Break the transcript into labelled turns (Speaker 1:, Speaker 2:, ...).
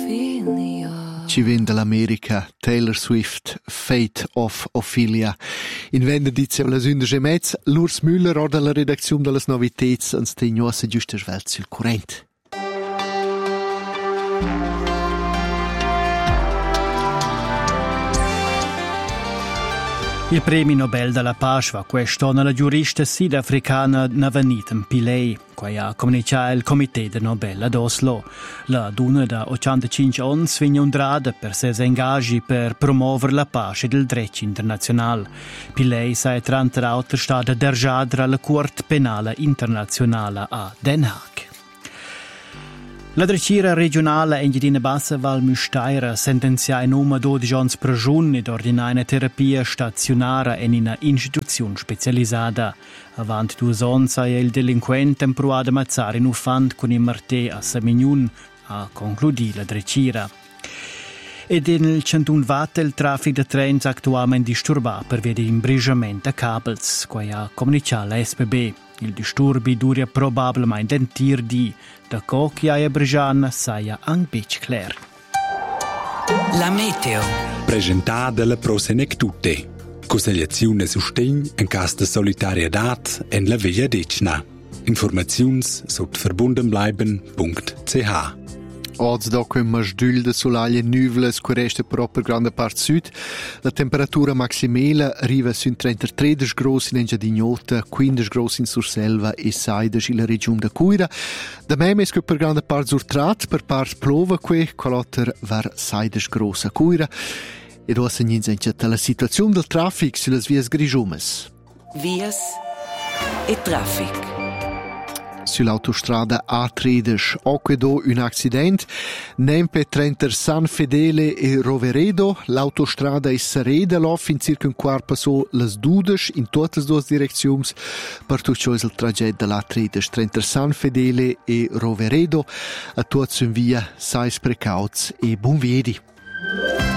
Speaker 1: Ci vien dall'America Taylor Swift, Fate of Ophelia. In venerdì alle 11:30, l'Urs Müller o dalla redazione delle novità ens tegnossa giusta svelt sul current.
Speaker 2: Il premio Nobel della Pace va quest'anno alla giurista sudafricana Navanitha Pillay, che ha comunicato il Comité del Nobel ad Oslo. La donna da 85 anni viene onorata per i suoi ingaggi per promuovere la pace e il diritto internazionale. Pillay è tra l'altro stata dergiata alla Corte Penale Internazionale a Den Haag. La drecira regionale Engadina Bassa Val Müstaira sentenzia in nome 12 anni prigione ed ordina una terapia stazionara in una istituzione specializzata. Avanti 2 anni è il delinquente provato a ammazzare in un fant con il martè a Samignon, a concludere la drecira. Ed nel 101 il traffico di treni attualmente disturbato per via di imbrigliamento a cabels, che ha comunicato la SBB. Il disturbi dura probabilmente un tir di da Cocchia e Brigiana saia anche clar.
Speaker 3: La meteo.
Speaker 4: Presentata dalla Prosenectute. Consigliazione sustegn in caso di solidarietà en la via decna. Informations sot verbundenbleiben.ch.
Speaker 1: Oggi dopo un masdul de solaglie nuvole scorreste però per grande parte sud. La temperatura maximale arriva su 33 gradi in Engiadignota, 15 gradi in Surselva e 6 in la regione de Cuira. Da meme è per grande parte surtrat, per parte plova qui, qual'altro var 6 gradi a Cuira. E ora se niente la situazione del traffico sulle vie grigiumes.
Speaker 3: Vias e traffic.
Speaker 1: Sull'autostrada A13 occhio un accidente nempe tra San Fedele e Roveredo. L'autostrada è sereda lof in circa un quart passò les dudes in tutte le due direzioni per tutto ciò il tragitto dell'A13 tra San Fedele e Roveredo. A tutti in via, sais precauts e buon vedi.